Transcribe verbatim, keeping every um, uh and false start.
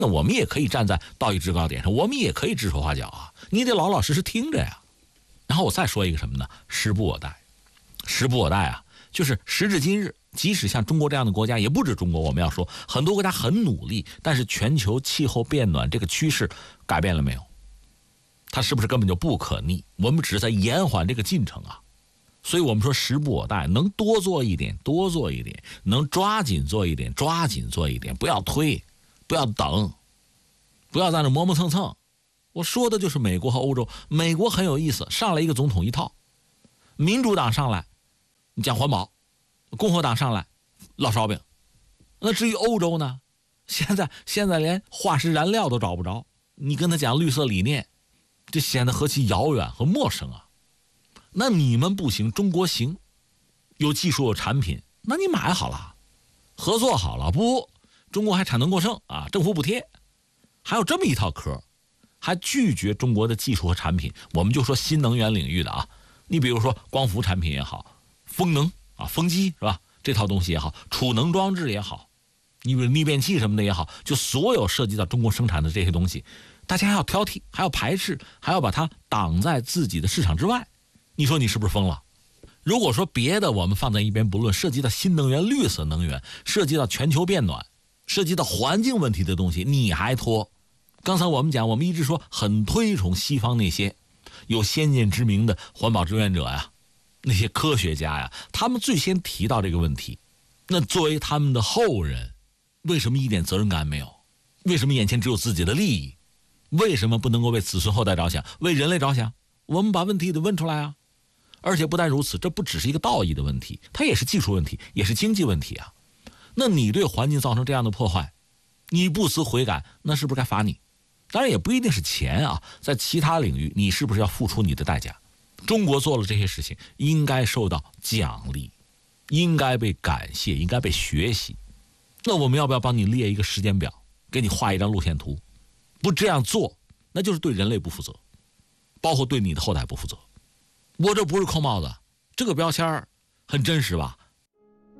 那我们也可以站在道义制高点上，我们也可以指手画脚啊，你得老老实实听着呀。然后我再说一个什么呢？时不我待，时不我待啊，就是时至今日，即使像中国这样的国家，也不止中国，我们要说很多国家很努力，但是全球气候变暖这个趋势改变了没有？它是不是根本就不可逆？我们只是在延缓这个进程啊。所以我们说时不我待，能多做一点多做一点，能抓紧做一点抓紧做一点，不要推，不要等，不要在那磨磨蹭蹭。我说的就是美国和欧洲。美国很有意思，上来一个总统一套，民主党上来你讲环保，共和党上来烙烧饼。那至于欧洲呢，现在现在连化石燃料都找不着，你跟他讲绿色理念，这显得何其遥远和陌生啊。那你们不行，中国行，有技术有产品，那你买好了，合作好了，不，中国还产能过剩啊，政府补贴，还有这么一套壳，还拒绝中国的技术和产品。我们就说新能源领域的啊，你比如说光伏产品也好，风能啊，风机是吧？这套东西也好，储能装置也好，你比如逆变器什么的也好，就所有涉及到中国生产的这些东西，大家还要挑剔，还要排斥，还要把它挡在自己的市场之外。你说你是不是疯了？如果说别的我们放在一边不论，涉及到新能源、绿色能源，涉及到全球变暖，涉及到环境问题的东西，你还拖？刚才我们讲，我们一直说很推崇西方那些有先见之明的环保志愿者呀，那些科学家呀，他们最先提到这个问题。那作为他们的后人，为什么一点责任感没有？为什么眼前只有自己的利益？为什么不能够为子孙后代着想，为人类着想？我们把问题得问出来啊！而且不但如此，这不只是一个道义的问题，它也是技术问题，也是经济问题啊。那你对环境造成这样的破坏，你不思悔改，那是不是该罚你？当然也不一定是钱啊，在其他领域你是不是要付出你的代价？中国做了这些事情，应该受到奖励，应该被感谢，应该被学习。那我们要不要帮你列一个时间表，给你画一张路线图？不这样做，那就是对人类不负责，包括对你的后代不负责。我这不是扣帽子，这个标签很真实吧？